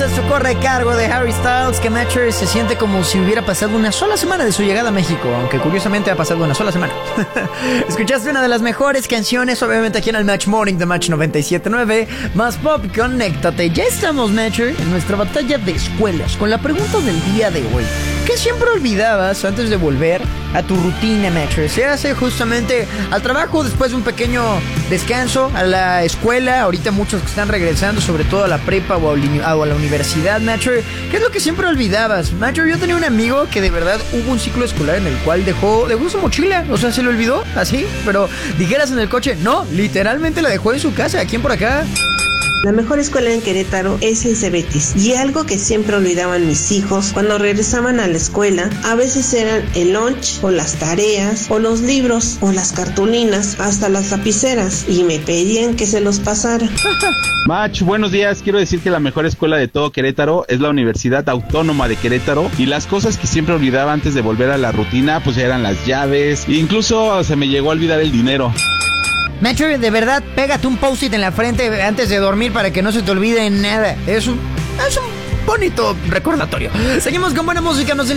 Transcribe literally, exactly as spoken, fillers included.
esto corre a cargo de Harry Styles, que Matcher se siente como si hubiera pasado una sola semana de su llegada a México, aunque curiosamente ha pasado una sola semana. Escuchaste una de las mejores canciones, obviamente aquí en el Match Morning de Match noventa y siete punto nueve, más pop, conéctate. Ya estamos, Matcher, en nuestra batalla de escuelas, con la pregunta del día de hoy. ¿Qué siempre olvidabas antes de volver a tu rutina, Matcher? Se hace justamente al trabajo, después de un pequeño descanso, a la escuela, ahorita muchos que están regresando, sobre todo a la prepa o a, o a la universidad, Matcher. ¿Qué es lo que siempre olvidabas? Matcher, yo tenía un amigo que de verdad hubo un ciclo escolar en el cual dejó, dejó su mochila, o sea, se le olvidó, así, pero dijeras en el coche, no, literalmente la dejó en su casa. ¿A quién por acá? La mejor escuela en Querétaro es el Cebetis, y algo que siempre olvidaban mis hijos cuando regresaban a la escuela, a veces eran el lunch, o las tareas, o los libros, o las cartulinas, hasta las lapiceras, y me pedían que se los pasara. Mach, buenos días. Quiero decir que la mejor escuela de todo Querétaro es la Universidad Autónoma de Querétaro, y las cosas que siempre olvidaba antes de volver a la rutina, pues eran las llaves, e incluso se me llegó a olvidar el dinero. Matcher, de verdad, pégate un post-it en la frente antes de dormir para que no se te olvide nada. Es un, es un bonito recordatorio. Seguimos con buena música, nos